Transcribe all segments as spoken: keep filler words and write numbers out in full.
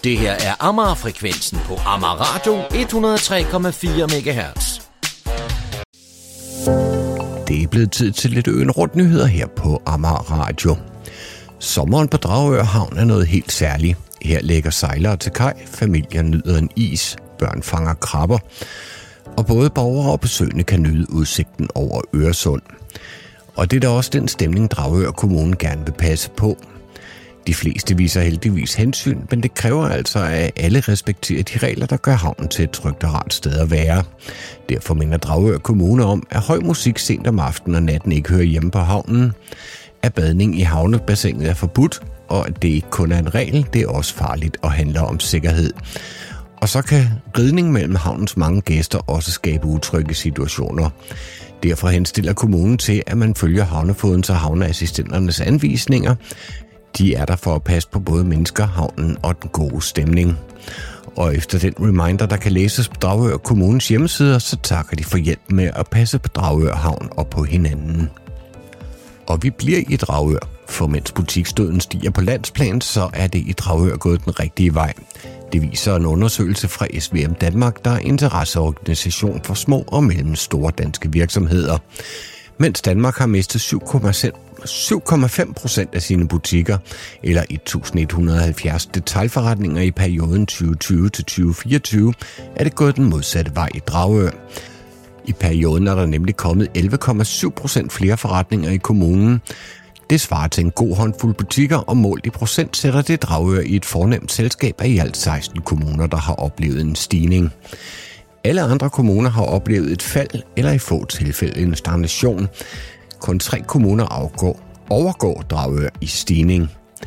Det her er Amager-frekvensen på Amager Radio et hundrede og tre komma fire megahertz. Det er blevet tid til lidt øen rundt nyheder her på Amager Radio. Sommeren på Dragør Havn er noget helt særligt. Her lægger sejlere til kaj, familier nyder en is, børn fanger krabber, og både borgere og besøgende kan nyde udsigten over Øresund. Og det er da også den stemning, Dragør Kommune gerne vil passe på. De fleste viser heldigvis hensyn, men det kræver altså, at alle respekterer de regler, der gør havnen til et trygt og rart sted at være. Derfor minder Dragør Kommune om, at høj musik sent om aftenen og natten ikke hører hjemme på havnen, at badning i havnebassinet er forbudt, og at det ikke kun er en regel, det er også farligt og handler om sikkerhed. Og så kan ridning mellem havnens mange gæster også skabe utrygge situationer. Derfor henstiller kommunen til, at man følger havnefodens og havneassistenternes anvisninger. De er der for at passe på både mennesker, havnen og den gode stemning. Og efter den reminder, der kan læses på Dragør Kommunes hjemmesider, så takker de for hjælp med at passe på Dragør Havn og på hinanden. Og vi bliver i Dragør, for mens butiksdøden stiger på landsplan, så er det i Dragør gået den rigtige vej. Det viser en undersøgelse fra S V M Danmark, der er interesseorganisation for små og mellemstore danske virksomheder. Mens Danmark har mistet syv komma fem procent af sine butikker, eller et tusind et hundrede og halvfjerds detailforretninger i perioden tyve tyve til tyve fireogtyve, er det gået den modsatte vej i Dragør. I perioden er der nemlig kommet elleve komma syv procent flere forretninger i kommunen. Det svarer til en god håndfuld butikker, og målt i procent sætter det Dragør i et fornemt selskab af i alt seksten kommuner, der har oplevet en stigning. Alle andre kommuner har oplevet et fald, eller i få tilfælde en stagnation. Kun tre kommuner afgår, overgår Dragør i stigning.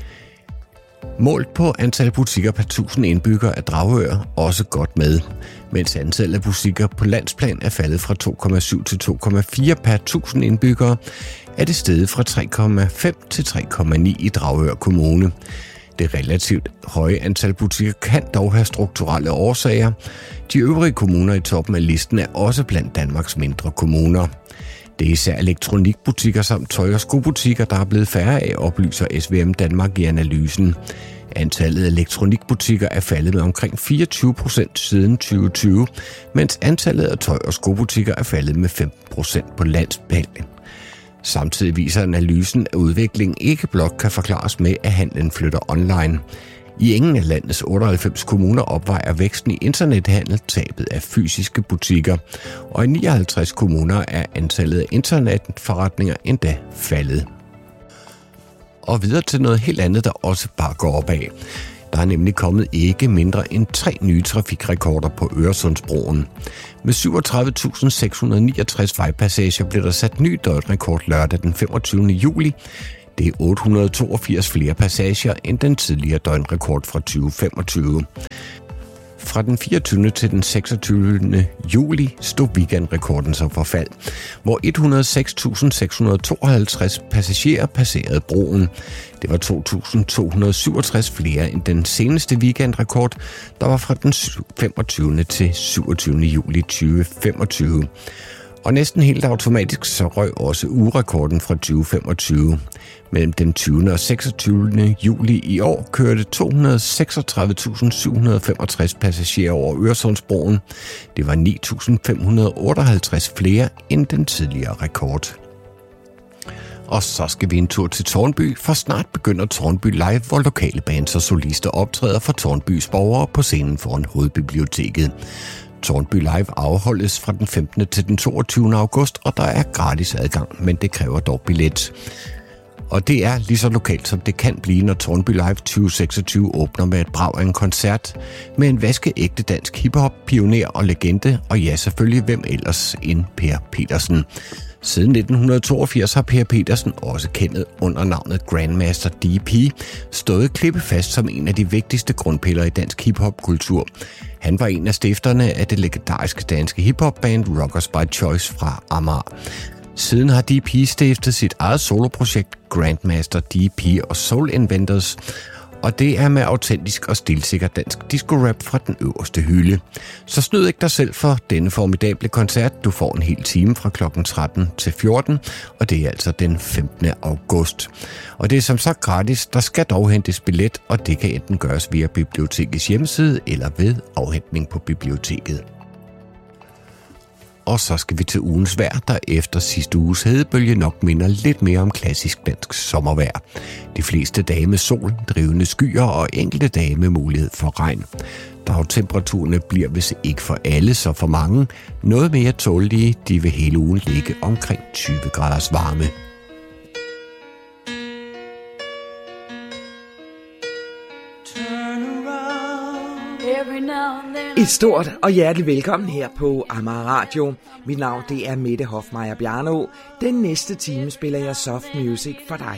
Målt på antal butikker per tusind indbyggere er Dragør også godt med, mens antallet af butikker på landsplan er faldet fra to komma syv til to komma fire per tusind indbyggere, er det steget fra tre komma fem til tre komma ni i Dragør Kommune. Det relativt høje antal butikker kan dog have strukturelle årsager. De øvrige kommuner i toppen af listen er også blandt Danmarks mindre kommuner. Det er især elektronikbutikker samt tøj- og skobutikker, der er blevet færre af, oplyser S V M Danmark i analysen. Antallet af elektronikbutikker er faldet med omkring fireogtyve procent siden tyve tyve, mens antallet af tøj- og skobutikker er faldet med femten procent på landsplan. Samtidig viser analysen, at udviklingen ikke blot kan forklares med, at handlen flytter online. I ingen af landets otteoghalvfems kommuner opvejer væksten i internethandel tabet af fysiske butikker, og i nioghalvtreds kommuner er antallet af internetforretninger endda faldet. Og videre til noget helt andet, der også bare går opad. Der er nemlig kommet ikke mindre end tre nye trafikrekorder på Øresundsbroen. Med syvogtredive tusind seks hundrede og niogtres vejpassager blev der sat ny døgnrekord lørdag den femogtyvende juli. Det er otte hundrede og toogfirs flere passager end den tidligere døgnrekord fra tyve femogtyve. Fra den fireogtyvende til den seksogtyvende juli stod weekendrekorden som forfald, hvor et hundrede og seks tusind seks hundrede og tooghalvtreds passagerer passerede broen. Det var to tusind to hundrede og syvogtres flere end den seneste weekendrekord, der var fra den femogtyvende til syvogtyvende juli tyve femogtyve. Og næsten helt automatisk så røg også ugerekorden fra tyve femogtyve. Mellem den tyvende og seksogtyvende juli i år kørte to hundrede og seksogtredive tusind syv hundrede og femogtres passagerer over Øresundsbroen. Det var ni tusind fem hundrede og otteoghalvtreds flere end den tidligere rekord. Og så skal vi en tur til Tårnby, for snart begynder Tårnby Live, hvor lokale bands og solister optræder for Tårnbys borgere på scenen foran Hovedbiblioteket. Tårnby Live afholdes fra den femtende til den toogtyvende august, og der er gratis adgang, men det kræver dog billet. Og det er lige så lokalt, som det kan blive, når Tårnby Live tyve seksogtyve åbner med et brag af en koncert med en vaskeægte dansk hiphop, pioner og legende, og ja, selvfølgelig hvem ellers end Per Petersen. Siden nitten toogfirs har Per Petersen, også kendt under navnet Grandmaster D P, stået klippefast som en af de vigtigste grundpiller i dansk hiphop-kultur. Han var en af stifterne af det legendariske danske hiphop-band Rockers by Choice fra Amager. Siden har D P stiftet sit eget soloprojekt Grandmaster D P og Soul Inventors, og det er med autentisk og stilsikker dansk disco-rap fra den øverste hylde. Så snyd ikke dig selv for denne formidable koncert. Du får en hel time fra klokken tretten til fjorten, og det er altså den femtende august. Og det er som sagt gratis. Der skal dog hentes billet, og det kan enten gøres via bibliotekets hjemmeside eller ved afhentning på biblioteket. Og så skal vi til ugens vejr, der efter sidste uges hedebølge nok minder lidt mere om klassisk dansk sommervejr. De fleste dage med sol, drivende skyer og enkelte dage med mulighed for regn. Dagtemperaturerne bliver, hvis ikke for alle, så for mange, noget mere tålelige. De vil hele ugen ligge omkring tyve graders varme. Et stort og hjertelig velkommen her på Amager Radio. Mit navn det er Mette Hofmeier Bjarno. Den næste time spiller jeg soft music for dig.